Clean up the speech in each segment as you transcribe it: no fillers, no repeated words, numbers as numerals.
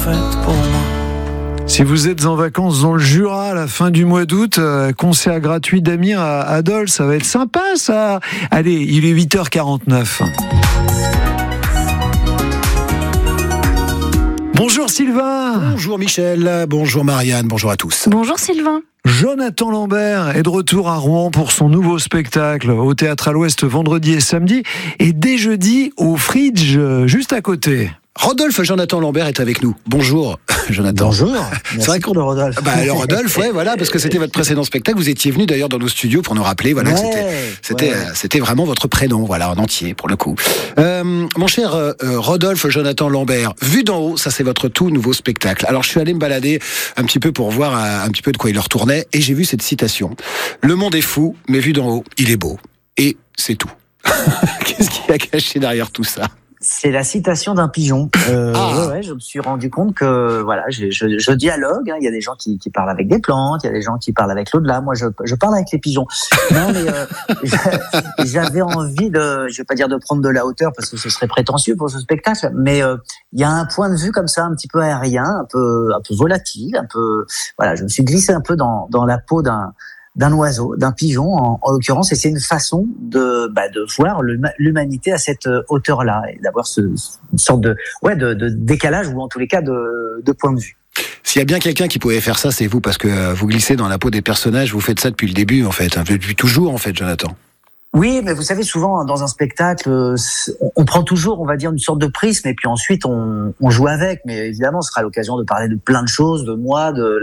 faite pour moi. Si vous êtes en vacances dans le Jura à la fin du mois d'août, concert gratuit d'Amir à Dole, ça va être sympa ça. Allez, il est 8h49. Bonjour Sylvain. Bonjour Michel, bonjour Marianne, bonjour à tous. Bonjour Sylvain. Jonathan Lambert est de retour à Rouen pour son nouveau spectacle au Théâtre à l'Ouest vendredi et samedi et dès jeudi au Fridge juste à côté. Rodolphe Jonathan Lambert est avec nous. Bonjour Jonathan. Bonjour. C'est vrai pour le Rodolphe. Le Rodolphe, ouais, voilà, parce que c'était votre précédent spectacle. Vous étiez venu d'ailleurs dans nos studios pour nous rappeler, voilà, c'était vraiment votre prénom, voilà, en entier pour le coup. Mon cher Rodolphe Jonathan Lambert, vu d'en haut, ça c'est votre tout nouveau spectacle. Alors je suis allé me balader un petit peu pour voir un petit peu de quoi il retournait, et j'ai vu cette citation. Le monde est fou, mais vu d'en haut, il est beau. Et c'est tout. Qu'est-ce qu'il y a caché derrière tout ça? C'est la citation d'un pigeon. Je me suis rendu compte que voilà, je dialogue. Il y a des gens qui parlent avec des plantes, il y a des gens qui parlent avec l'au-delà. Moi, je parle avec les pigeons. Non, mais j'avais envie de, je vais pas dire de prendre de la hauteur parce que ce serait prétentieux pour ce spectacle, mais il y a un point de vue comme ça, un petit peu aérien, un peu volatile, un peu. Voilà, je me suis glissé un peu dans la peau d'un oiseau, d'un pigeon en l'occurrence, et c'est une façon de voir l'humanité à cette hauteur-là et d'avoir une sorte de décalage ou en tous les cas de point de vue. S'il y a bien quelqu'un qui pouvait faire ça, c'est vous, parce que vous glissez dans la peau des personnages, vous faites ça depuis le début en fait, depuis toujours en fait, Jonathan. Oui, mais vous savez, souvent dans un spectacle, on prend toujours, on va dire, une sorte de prisme, et puis ensuite on joue avec. Mais évidemment, ce sera l'occasion de parler de plein de choses, de moi, de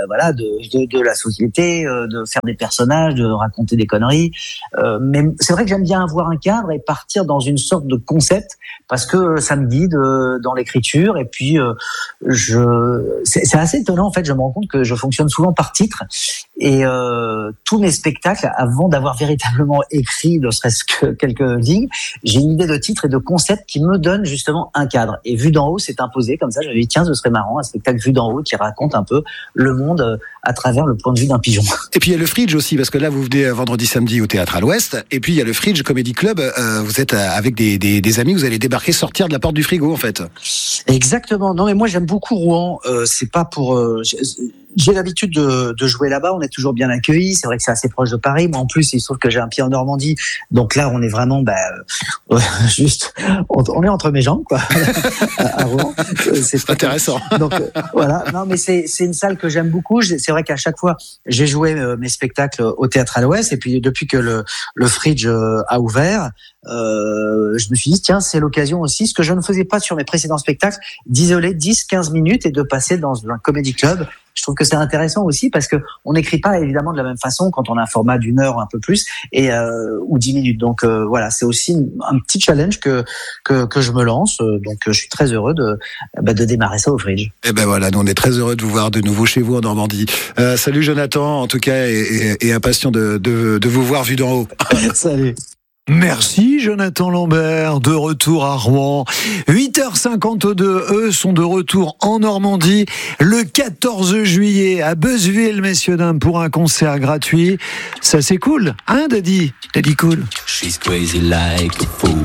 la société, de faire des personnages, de raconter des conneries. Mais c'est vrai que j'aime bien avoir un cadre et partir dans une sorte de concept parce que ça me guide dans l'écriture. Et puis c'est assez étonnant en fait. Je me rends compte que je fonctionne souvent par titre, et tous mes spectacles, avant d'avoir véritablement écrit ne serait-ce que quelques lignes, j'ai une idée de titre et de concept qui me donne justement un cadre. Et Vu d'en haut, c'est imposé comme ça. Je me dis tiens, ce serait marrant, un spectacle Vu d'en haut qui raconte un peu le monde à travers le point de vue d'un pigeon. Et puis il y a le Fridge aussi, parce que là vous venez vendredi samedi au Théâtre à l'Ouest, et puis il y a le Fridge Comedy Club. Vous êtes avec des amis, vous allez débarquer, sortir de la porte du frigo en fait. Exactement. Non mais moi j'aime beaucoup Rouen. C'est pas pour j'ai l'habitude de jouer là-bas, on est toujours bien accueillis, c'est vrai que c'est assez proche de Paris. Moi en plus, il se trouve que j'ai un pied en Normandie, donc là on est vraiment juste on est entre mes jambes quoi. À Rouen. C'est intéressant. Donc voilà, non mais c'est une salle que j'aime beaucoup. C'est vrai qu'à chaque fois, j'ai joué mes spectacles au Théâtre à l'Ouest, et puis depuis que le Fridge a ouvert, je me suis dit tiens, c'est l'occasion aussi, ce que je ne faisais pas sur mes précédents spectacles, d'isoler 10-15 minutes et de passer dans un comédie club. Je trouve que c'est intéressant aussi parce que on n'écrit pas évidemment de la même façon quand on a un format d'1 heure ou un peu plus ou 10 minutes. Donc voilà, c'est aussi un petit challenge que je me lance. Donc je suis très heureux de démarrer ça au Fridge. Et ben voilà, nous on est très heureux de vous voir de nouveau chez vous en Normandie. Salut Jonathan, en tout cas, et impatient de vous voir vu d'en haut. Salut. Merci Jonathan Lambert, de retour à Rouen. 8h52, eux sont de retour en Normandie le 14 juillet à Beuzeville, messieurs dames, pour un concert gratuit. Ça c'est cool, hein Daddy? Daddy cool. She's crazy like a fool.